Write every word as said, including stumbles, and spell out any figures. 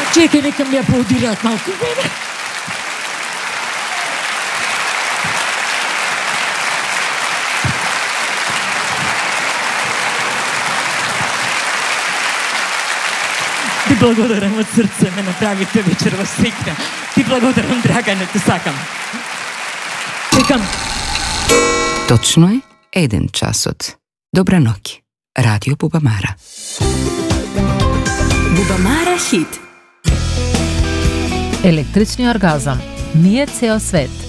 Чекај, нека ми аплодираат малку мене. Ти благодарам од срце, ме направите вечерва среќна. Ти благодарам, Драгане, те сакам. Чекам. Точно е еден часот. Добра ноќ. Радио Бубамара. Бубамара хит. Електрични оргазам. Ние цео свет.